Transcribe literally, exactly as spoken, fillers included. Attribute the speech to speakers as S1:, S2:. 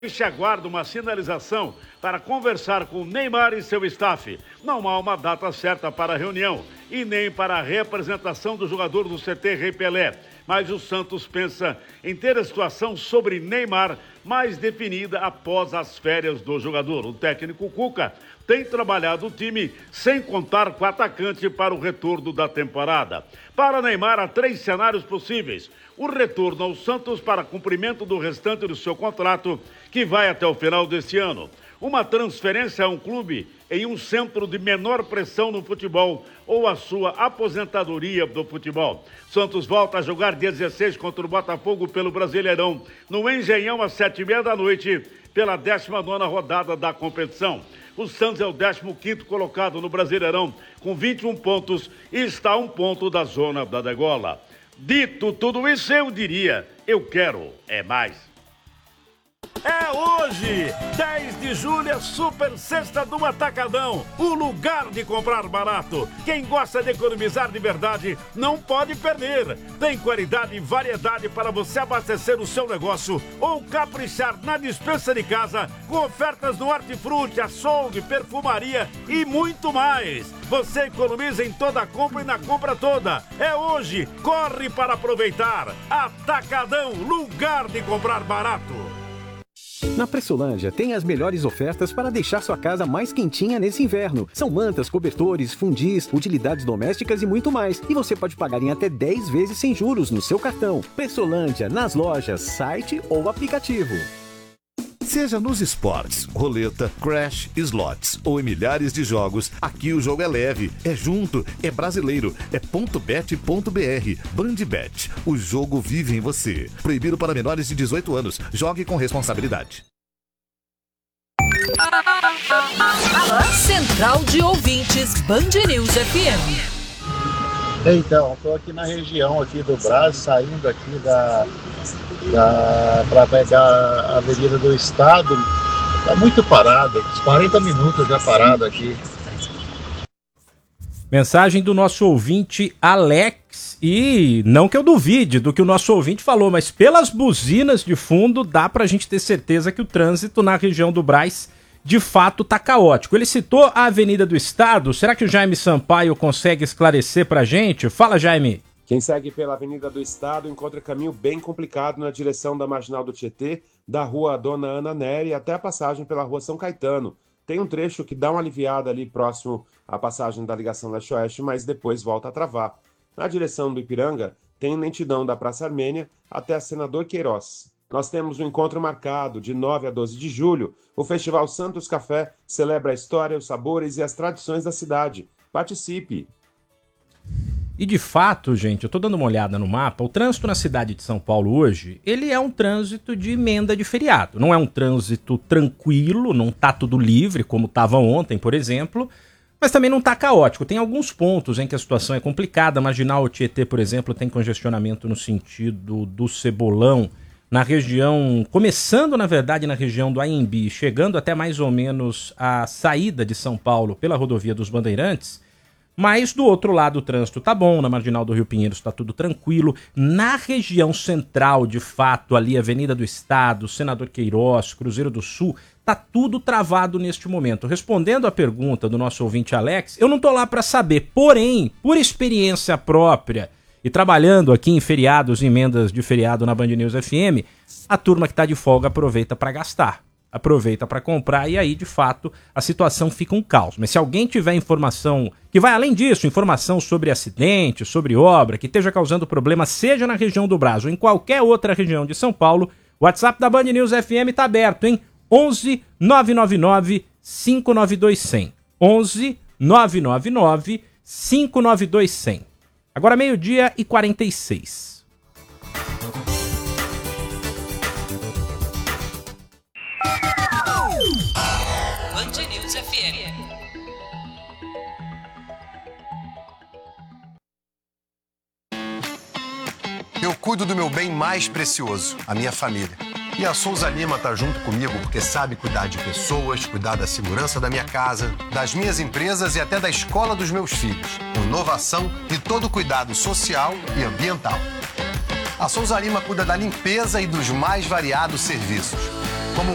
S1: Este aguarda uma sinalização para conversar com Neymar e seu staff. Não há uma data certa para a reunião e nem para a representação do jogador do C T Rei Pelé. Mas o Santos pensa em ter a situação sobre Neymar mais definida após as férias do jogador. O técnico Cuca tem trabalhado o time sem contar com o atacante para o retorno da temporada. Para Neymar, há três cenários possíveis. O retorno ao Santos para cumprimento do restante do seu contrato, que vai até o final deste ano. Uma transferência a um clube em um centro de menor pressão no futebol ou a sua aposentadoria do futebol. Santos volta a jogar dia dezesseis contra o Botafogo pelo Brasileirão, no Engenhão às sete e meia da noite, pela décima nona rodada da competição. O Santos é o décimo quinto colocado no Brasileirão, com vinte e um pontos e está a um ponto da zona da degola. Dito tudo isso, eu diria, eu quero é mais. É hoje, dez de julho, é Super Sexta do Atacadão, o lugar de comprar barato. Quem gosta de economizar de verdade não pode perder. Tem qualidade e variedade para você abastecer o seu negócio ou caprichar na despensa de casa com ofertas no hortifruti, açougue, perfumaria e muito mais. Você economiza em toda a compra e na compra toda. É hoje, corre para aproveitar. Atacadão, lugar de comprar barato.
S2: Na Pressolândia tem as melhores ofertas para deixar sua casa mais quentinha nesse inverno. São mantas, cobertores, fundis, utilidades domésticas e muito mais. E você pode pagar em até dez vezes sem juros no seu cartão. Pressolândia, nas lojas, site ou aplicativo.
S3: Seja nos esportes, roleta, crash, slots ou em milhares de jogos, aqui o jogo é leve, é junto, é brasileiro, é ponto bet ponto br. Bandbet, o jogo vive em você. Proibido para menores de dezoito anos. Jogue com responsabilidade.
S4: Central de Ouvintes, Band News F M.
S5: Então, estou aqui na região aqui do Brás, saindo aqui da, da para pegar a Avenida do Estado. Está muito parado, uns quarenta minutos já parado aqui.
S6: Mensagem do nosso ouvinte Alex, e não que eu duvide do que o nosso ouvinte falou, mas pelas buzinas de fundo dá pra gente ter certeza que o trânsito na região do Brás de fato tá caótico. Ele citou a Avenida do Estado, será que o Jaime Sampaio consegue esclarecer pra gente? Fala, Jaime.
S7: Quem segue pela Avenida do Estado encontra caminho bem complicado na direção da Marginal do Tietê, da Rua Dona Ana Nery até a passagem pela Rua São Caetano. Tem um trecho que dá uma aliviada ali próximo à passagem da ligação leste-oeste, mas depois volta a travar. Na direção do Ipiranga, tem lentidão da Praça Armênia até a Senador Queiroz. Nós temos um encontro marcado de nove a doze de julho. O Festival Santos Café celebra a história, os sabores e as tradições da cidade. Participe!
S6: E de fato, gente, eu tô dando uma olhada no mapa, o trânsito na cidade de São Paulo hoje, ele é um trânsito de emenda de feriado. Não é um trânsito tranquilo, não tá tudo livre, como tava ontem, por exemplo, mas também não tá caótico. Tem alguns pontos em que a situação é complicada. A Marginal Tietê, por exemplo, tem congestionamento no sentido do Cebolão, na região, começando na verdade na região do Anhembi, chegando até mais ou menos a saída de São Paulo pela rodovia dos Bandeirantes. Mas do outro lado o trânsito tá bom, na Marginal do Rio Pinheiros tá tudo tranquilo. Na região central, de fato, ali Avenida do Estado, Senador Queiroz, Cruzeiro do Sul, tá tudo travado neste momento. Respondendo à pergunta do nosso ouvinte Alex, eu não tô lá para saber, porém, por experiência própria e trabalhando aqui em feriados, emendas de feriado na Band News F M, a turma que tá de folga aproveita para gastar. Aproveita para comprar e aí, de fato, a situação fica um caos. Mas se alguém tiver informação que vai além disso, informação sobre acidente, sobre obra, que esteja causando problema, seja na região do Brás ou em qualquer outra região de São Paulo, o WhatsApp da Band News F M está aberto, hein? onze nove nove nove cinco nove dois zero zero. onze nove nove nove cinco nove dois zero zero. Agora meio-dia e quarenta e seis.
S4: Band News F M.
S8: Eu cuido do meu bem mais precioso, a minha família. E a Souza Lima tá junto comigo porque sabe cuidar de pessoas, cuidar da segurança da minha casa, das minhas empresas e até da escola dos meus filhos. Com inovação e todo cuidado social e ambiental. A Souza Lima cuida da limpeza e dos mais variados serviços.